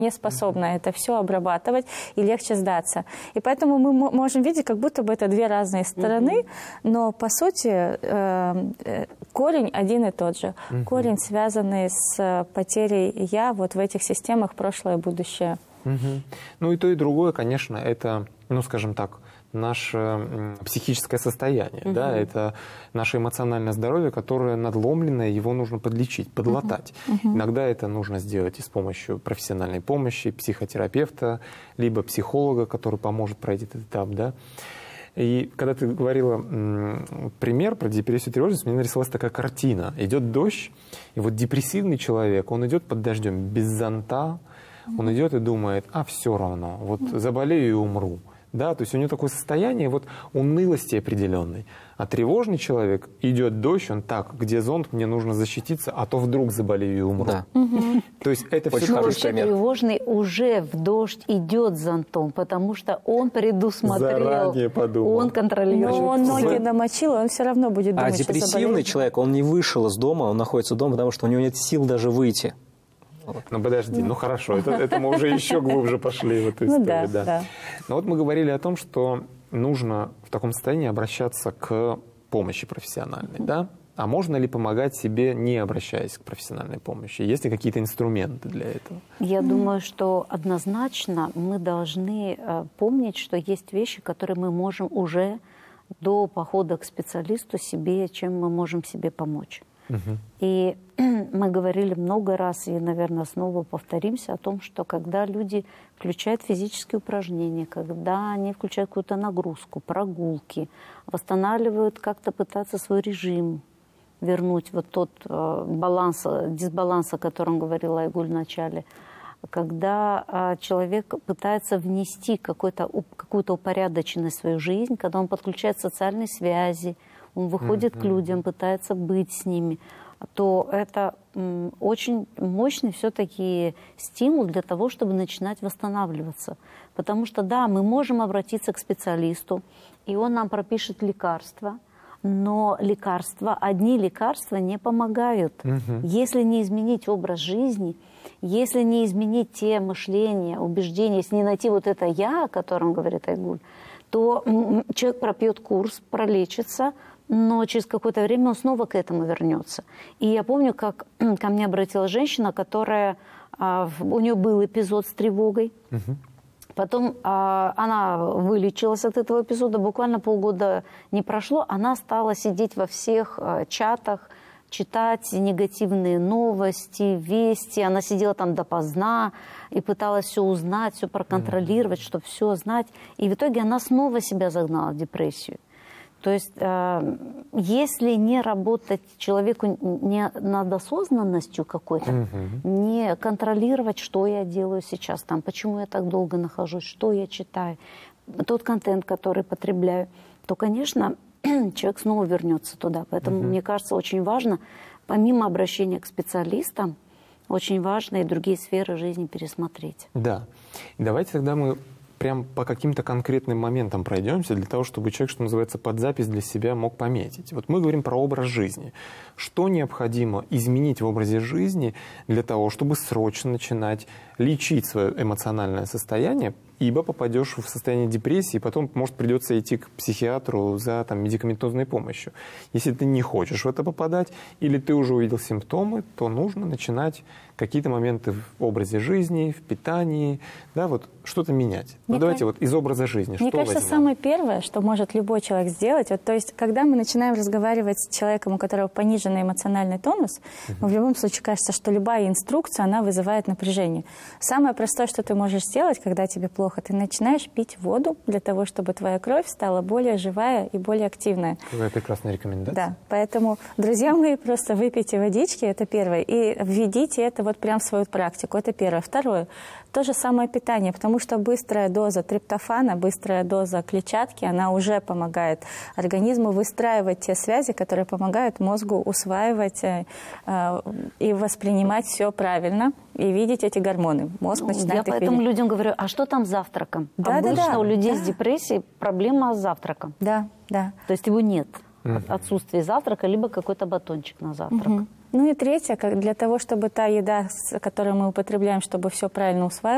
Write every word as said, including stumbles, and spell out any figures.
не способна mm-hmm. это все обрабатывать, и легче сдаться. И поэтому мы можем видеть, как будто бы это две разные стороны, mm-hmm. но по сути э, корень один и тот же. Mm-hmm. Корень, связанный с потерей «я» вот в этих системах прошлое и будущее. Mm-hmm. Ну и то, и другое, конечно, это, ну скажем так, наше психическое состояние, угу. да, это наше эмоциональное здоровье, которое надломленное, его нужно подлечить, подлатать. Угу. Иногда это нужно сделать и с помощью профессиональной помощи, психотерапевта, либо психолога, который поможет пройти этот этап, да. И когда ты говорила м, пример про депрессию и тревожность, мне нарисовалась такая картина. Идет дождь, и вот депрессивный человек, он идет под дождем без зонта, угу. он идет и думает, а все равно, вот угу. заболею и умру. Да, то есть у него такое состояние вот унылости определенной. А тревожный человек, идет дождь, он так, где зонт, мне нужно защититься, а то вдруг заболею и умру. Да. Угу. То есть это очень все хороший пример. Тревожный уже в дождь идет зонтом, потому что он предусмотрел, заранее подумал. Он контролирует. Но он ноги намочил, он все равно будет думать, а депрессивный человек, он не вышел из дома, он находится дома, потому что у него нет сил даже выйти. Ну подожди, ну хорошо, это, это мы уже еще глубже пошли в эту историю. Ну, да, да. Да. Но вот мы говорили о том, что нужно в таком состоянии обращаться к помощи профессиональной, mm-hmm. да? А можно ли помогать себе, не обращаясь к профессиональной помощи? Есть ли какие-то инструменты для этого? Я mm-hmm. думаю, что однозначно мы должны э, помнить, что есть вещи, которые мы можем уже до похода к специалисту себе, чем мы можем себе помочь. Uh-huh. И мы говорили много раз, и, наверное, снова повторимся о том, что когда люди включают физические упражнения, когда они включают какую-то нагрузку, прогулки, восстанавливают, как-то пытаться свой режим вернуть, вот тот э, баланс, дисбаланс, о котором говорила Айгуль в начале, когда э, человек пытается внести какую-то упорядоченность в свою жизнь, когда он подключает социальные связи, он выходит mm-hmm. к людям, пытается быть с ними, то это м, очень мощный все-таки стимул для того, чтобы начинать восстанавливаться. Потому что, да, мы можем обратиться к специалисту, и он нам пропишет лекарства, но лекарства, одни лекарства не помогают. Mm-hmm. Если не изменить образ жизни, если не изменить те мышления, убеждения, если не найти вот это «я», о котором говорит Айгуль, то м, человек пропьет курс, пролечится, но через какое-то время он снова к этому вернется. И я помню, как ко мне обратилась женщина, которая, у нее был эпизод с тревогой. Угу. Потом она вылечилась от этого эпизода, буквально полгода не прошло, она стала сидеть во всех чатах, читать негативные новости, вести. Она сидела там допоздна и пыталась все узнать, все проконтролировать, mm-hmm. чтобы все знать. И в итоге она снова себя загнала в депрессию. То есть, э, если не работать человеку не над осознанностью какой-то, mm-hmm. не контролировать, что я делаю сейчас, там, почему я так долго нахожусь, что я читаю, тот контент, который потребляю, то, конечно, человек снова вернется туда. Поэтому, mm-hmm. мне кажется, очень важно, помимо обращения к специалистам, очень важно и другие сферы жизни пересмотреть. Да. Давайте тогда мы прям по каким-то конкретным моментам пройдемся, для того, чтобы человек, что называется, под запись для себя мог пометить. Вот мы говорим про образ жизни. Что необходимо изменить в образе жизни для того, чтобы срочно начинать лечить свое эмоциональное состояние, ибо попадешь в состояние депрессии, и потом, может, придется идти к психиатру за там, медикаментозной помощью. Если ты не хочешь в это попадать, или ты уже увидел симптомы, то нужно начинать какие-то моменты в образе жизни, в питании, да, вот что-то менять. Ну, давайте вот из образа жизни. Мне что кажется, возьмем? самое первое, что может любой человек сделать, вот, то есть, когда мы начинаем разговаривать с человеком, у которого пониженный эмоциональный тонус, uh-huh. ну, в любом случае кажется, что любая инструкция, она вызывает напряжение. Самое простое, что ты можешь сделать, когда тебе плохо, ты начинаешь пить воду для того, чтобы твоя кровь стала более живая и более активная. Какая прекрасная рекомендация. Да, поэтому, друзья мои, просто выпейте водички, это первое, и введите это вот прям в свою практику, это первое. Второе, то же самое питание, потому что быстрая доза триптофана, быстрая доза клетчатки, она уже помогает организму выстраивать те связи, которые помогают мозгу усваивать э, э, и воспринимать все правильно, и видеть эти гормоны. Мозг начинает Я их поэтому видеть. людям говорю, а что там с завтраком? Да, Обычно да, да. у людей да. с депрессией проблема с завтраком. Да, да. То есть его нет. Угу. Отсутствие завтрака, либо какой-то батончик на завтрак. Угу. Ну и третье, как для того, чтобы та еда, которую мы употребляем, чтобы все правильно усваивалось,